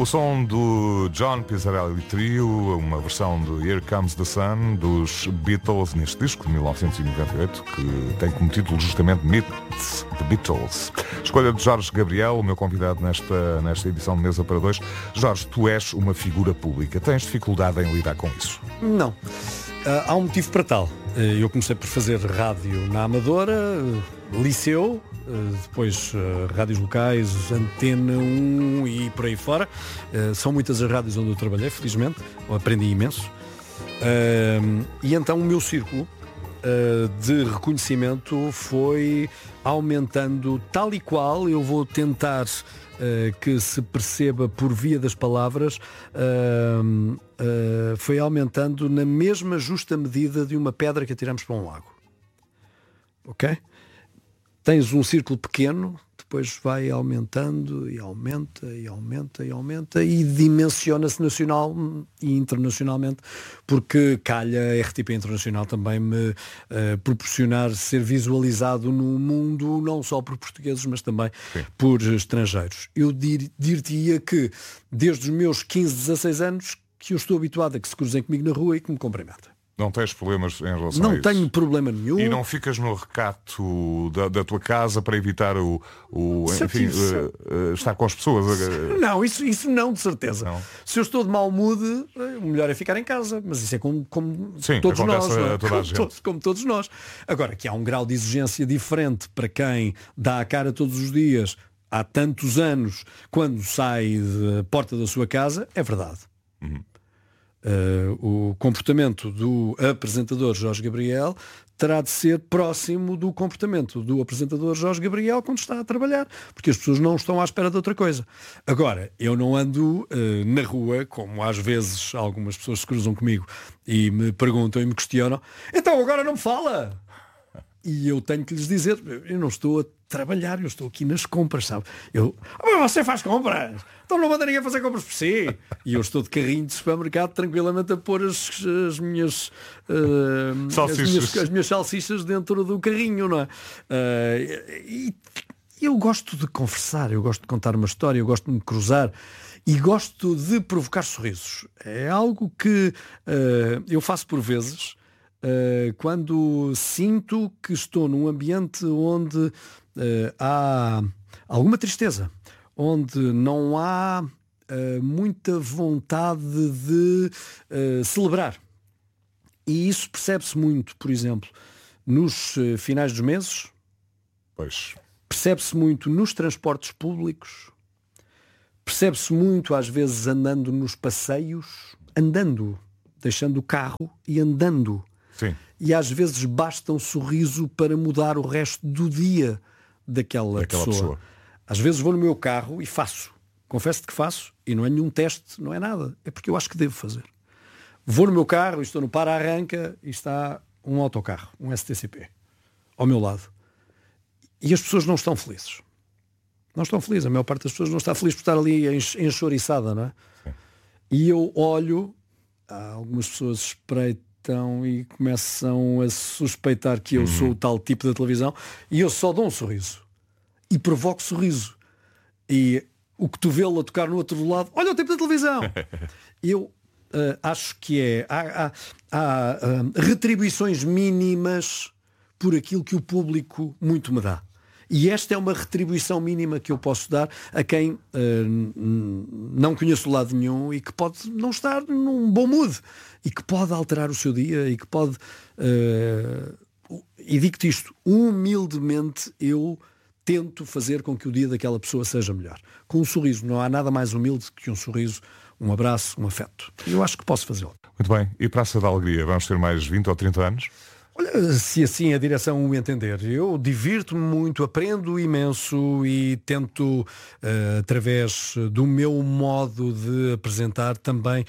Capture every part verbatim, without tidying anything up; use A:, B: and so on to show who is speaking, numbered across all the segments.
A: O som do John Pizzarelli Trio, uma versão do Here Comes the Sun dos Beatles, neste disco de mil novecentos e noventa e oito, que tem como título justamente Meet the Beatles. Escolha de Jorge Gabriel, o meu convidado nesta, nesta edição de Mesa para Dois. Jorge, tu és uma figura pública. Tens dificuldade em lidar com isso?
B: Não. Uh, há um motivo para tal. Uh, eu comecei por fazer rádio na Amadora, uh, liceu, uh, depois uh, rádios locais, Antena um e por aí fora. Uh, são muitas as rádios onde eu trabalhei, felizmente. Eu aprendi imenso. Uh, e então o meu círculo uh, de reconhecimento foi aumentando tal e qual. Eu vou tentar uh, que se perceba por via das palavras. Uh, Uh, foi aumentando na mesma justa medida de uma pedra que atiramos para um lago. Ok? Tens um círculo pequeno, depois vai aumentando e aumenta e aumenta e aumenta e dimensiona-se nacional e internacionalmente, porque calha a R T P Internacional também me uh, proporcionar ser visualizado no mundo, não só por portugueses, mas também Sim. por estrangeiros. Eu dir, dir-te-ia que desde os meus quinze, dezasseis anos que eu estou habituado a que se cruzem comigo na rua e que me cumprimentem.
A: Não tens problemas em relação
B: não
A: a isso?
B: Não tenho problema nenhum.
A: E não ficas no recato da, da tua casa para evitar o, o enfim, uh, uh, estar com as pessoas?
B: Não, isso, isso não, de certeza. Não. Se eu estou de mau mood, o melhor é ficar em casa. Mas isso é como, como
A: Sim,
B: todos nós.
A: Não é?
B: Toda
A: como,
B: a gente. Todos, como todos nós. Agora, que há um grau de exigência diferente para quem dá a cara todos os dias, há tantos anos, quando sai da porta da sua casa, é verdade.
A: Uhum.
B: Uh, o comportamento do apresentador Jorge Gabriel terá de ser próximo do comportamento do apresentador Jorge Gabriel quando está a trabalhar, porque as pessoas não estão à espera de outra coisa. Agora, eu não ando uh, na rua, como às vezes algumas pessoas se cruzam comigo e me perguntam e me questionam, então agora não me fala! E eu tenho que lhes dizer, eu não estou a trabalhar, eu estou aqui nas compras, sabe? Eu, oh, você faz compras, então não manda ninguém fazer compras por si. E eu estou de carrinho de supermercado tranquilamente a pôr as, as minhas uh, as minhas, as minhas salsichas dentro do carrinho, não é? Uh, e eu gosto de conversar, eu gosto de contar uma história, eu gosto de me cruzar e gosto de provocar sorrisos. É algo que uh, eu faço por vezes. Uh, quando sinto que estou num ambiente onde uh, há alguma tristeza, onde não há uh, muita vontade de uh, celebrar. E isso percebe-se muito, por exemplo, nos uh, finais dos meses,
A: pois.
B: Percebe-se muito nos transportes públicos, percebe-se muito às vezes andando nos passeios, andando, deixando o carro e andando.
A: Sim.
B: E às vezes basta um sorriso para mudar o resto do dia daquela, daquela pessoa. pessoa. Às vezes vou no meu carro e faço. Confesso-te que faço. E não é nenhum teste, não é nada. É porque eu acho que devo fazer. Vou no meu carro e estou no para-arranca e está um autocarro, um S T C P, ao meu lado. E as pessoas não estão felizes. Não estão felizes. A maior parte das pessoas não está feliz por estar ali enxoriçada, não é?
A: Sim.
B: E eu olho, há algumas pessoas espreitam e começam a suspeitar que eu uhum. sou o tal tipo da televisão e eu só dou um sorriso e provoco sorriso e o cotovelo a tocar no outro lado, olha o tipo da televisão. Eu uh, acho que é há, há, há uh, retribuições mínimas por aquilo que o público muito me dá. E esta é uma retribuição mínima que eu posso dar a quem uh, não conheço lado nenhum e que pode não estar num bom mood e que pode alterar o seu dia e que pode... Uh, e digo-te isto, humildemente eu tento fazer com que o dia daquela pessoa seja melhor. Com um sorriso. Não há nada mais humilde que um sorriso, um abraço, um afeto. Eu acho que posso fazê-lo.
A: Muito bem. E Praça da Alegria? Vamos ter mais vinte ou trinta anos?
B: Olha, se assim a direção o entender, eu divirto-me muito, aprendo imenso e tento, uh, através do meu modo de apresentar, também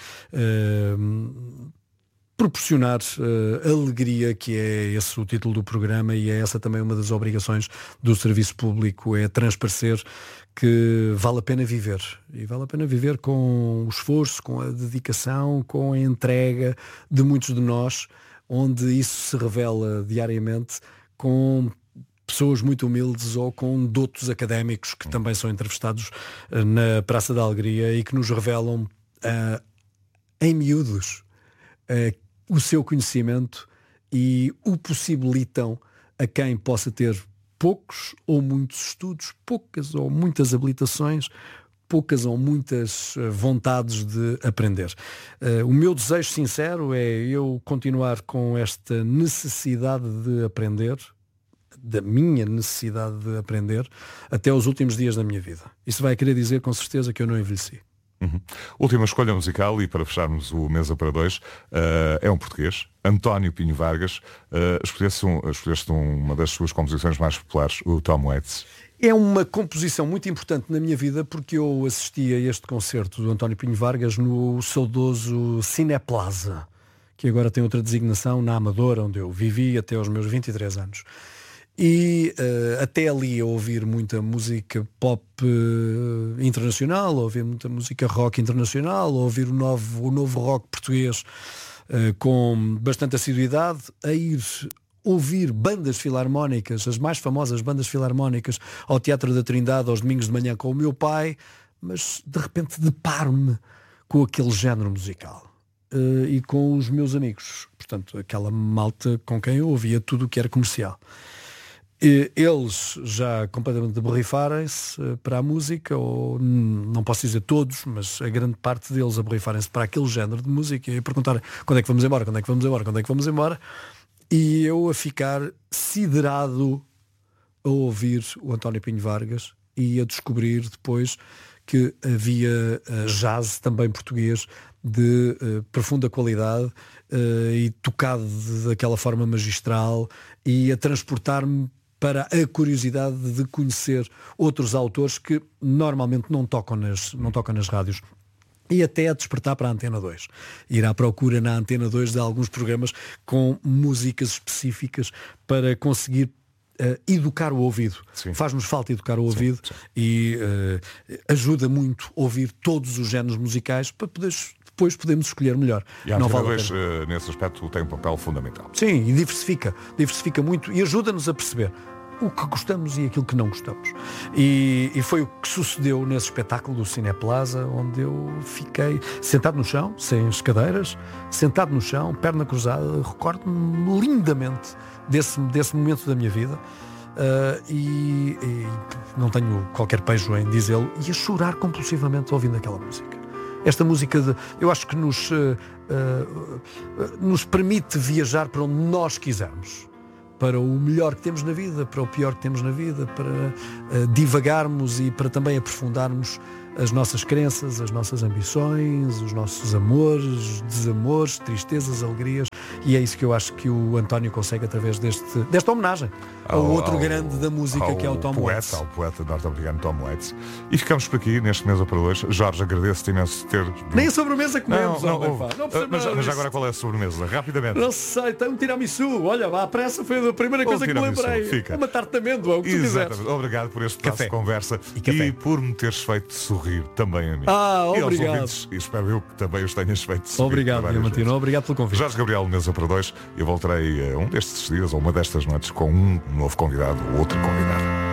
B: uh, proporcionar uh, alegria, que é esse o título do programa e é essa também uma das obrigações do serviço público, é transparecer que vale a pena viver. E vale a pena viver com o esforço, com a dedicação, com a entrega de muitos de nós, onde isso se revela diariamente com pessoas muito humildes ou com doutos académicos que também são entrevistados uh, na Praça da Alegria e que nos revelam uh, em miúdos uh, o seu conhecimento e o possibilitam a quem possa ter poucos ou muitos estudos, poucas ou muitas habilitações, poucas ou muitas vontades de aprender. Uh, o meu desejo sincero é eu continuar com esta necessidade de aprender, da minha necessidade de aprender, até os últimos dias da minha vida. Isso vai querer dizer com certeza que eu não envelheci.
A: Uhum. Última escolha musical, e para fecharmos o Mesa para Dois, uh, é um português, António Pinho Vargas. Uh, escolheste, um, escolheste uma das suas composições mais populares, o Tom Waits.
B: É uma composição muito importante na minha vida porque eu assisti a este concerto do António Pinho Vargas no saudoso Cineplaza, que agora tem outra designação, na Amadora, onde eu vivi até aos meus vinte e três anos. E uh, até ali a ouvir muita música pop uh, internacional, a ouvir muita música rock internacional, a ouvir o novo, o novo rock português uh, com bastante assiduidade, a ir ouvir bandas filarmónicas, as mais famosas bandas filarmónicas, ao Teatro da Trindade aos domingos de manhã com o meu pai, mas de repente deparo-me com aquele género musical uh, e com os meus amigos, portanto aquela malta com quem eu ouvia tudo o que era comercial. Eles já completamente borrifarem-se para a música, ou não posso dizer todos, mas a grande parte deles a borrifarem-se para aquele género de música e a perguntar quando é que vamos embora, quando é que vamos embora, quando é que vamos embora, e eu a ficar siderado a ouvir o António Pinho Vargas e a descobrir depois que havia uh, jazz também português de uh, profunda qualidade uh, e tocado de, daquela forma magistral, e a transportar-me para a curiosidade de conhecer outros autores que normalmente não tocam nas, não tocam nas rádios. E até a despertar para a Antena dois. Ir à procura na Antena dois de alguns programas com músicas específicas para conseguir uh, educar o ouvido. Sim. Faz-nos falta educar o ouvido. Sim, sim. E uh, ajuda muito a ouvir todos os géneros musicais para poder, depois podemos escolher melhor.
A: E a Antena dois, uh, nesse aspecto, tem um papel fundamental.
B: Sim, e diversifica. Diversifica muito e ajuda-nos a perceber o que gostamos e aquilo que não gostamos. E, e foi o que sucedeu nesse espetáculo do Cineplaza, onde eu fiquei sentado no chão, sem as cadeiras, sentado no chão, perna cruzada, recordo-me lindamente desse, desse momento da minha vida. Uh, e, e não tenho qualquer pejo em dizê-lo, e a chorar compulsivamente ouvindo aquela música. Esta música, de, eu acho que nos, uh, uh, nos permite viajar para onde nós quisermos. Para o melhor que temos na vida, para o pior que temos na vida, para uh, divagarmos e para também aprofundarmos as nossas crenças, as nossas ambições, os nossos amores, desamores, tristezas, alegrias. E é isso que eu acho que o António consegue através deste, desta homenagem ao, ao outro ao, grande da música, que é o Tom
A: poeta,
B: Waits.
A: Ao poeta norte-americano Tom Waits. E ficamos por aqui neste Mesa para hoje. Jorge, agradeço-te imenso ter...
B: Nem a sobremesa comemos,
A: não, não,
B: homem,
A: não, não mas, mas agora qual é a sobremesa? Rapidamente.
B: Não sei, tem um tiramisu. Olha, à pressa foi a primeira coisa que me lembrei. Fica. Uma tarte de amêndoa, o que tu quiseres.
A: Obrigado por este passo de conversa
B: e,
A: e por me teres feito sorrir também a mim.
B: Ah,
A: e
B: obrigado.
A: Aos ouvintes, e espero eu que também os tenhas feito sorrir.
B: Obrigado, Diamantino. Obrigado pelo convite.
A: Jorge Gabriel, Mesa para Dois. Eu voltarei uh, um destes dias ou uma destas noites com um novo convidado ou outro convidado.